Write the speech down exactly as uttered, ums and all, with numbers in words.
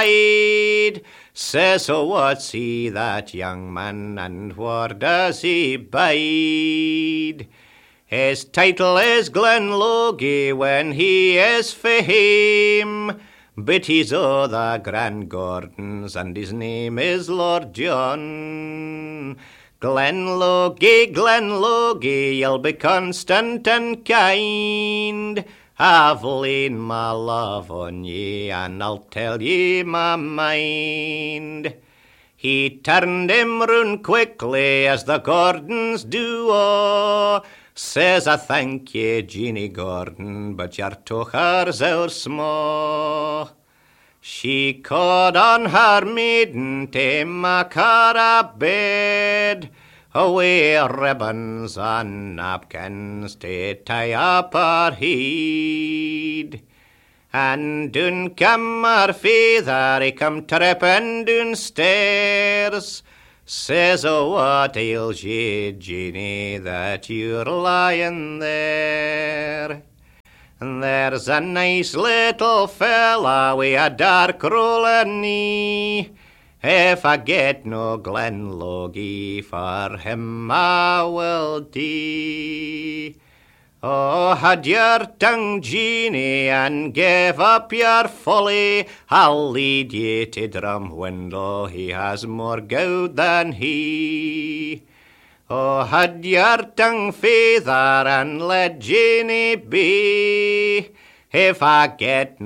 side. Says, oh, what's he, that young man, and where does he bide? His title is Glenloggie when he is fame, but he's o' the Grand Gordons, and his name is Lord John. Glenloggie, Glenloggie, you'll be constant and kind. I've lain my love on ye, and I'll tell ye my mind. He turned him round quickly, as the Gordons do, oh. Says, I thank ye, Jeanie Gordon, but your tochers are sma'. She called on her maiden to mak her a bed, away ribbons and napkins to tie up her head. And doon come her father, he come tripping downstairs. Says, oh, what ails ye, Jeanie, that you're lying there? There's a nice little fella wi' a dark rolling knee. If I get no Glenloggie, for him I will dee. Oh, had your tongue, Jeanie, and give up your folly. I'll lead ye to Drumwindle, he has more gowd than he. Oh, had your tongue, feyther, and let Jeanie be. If I get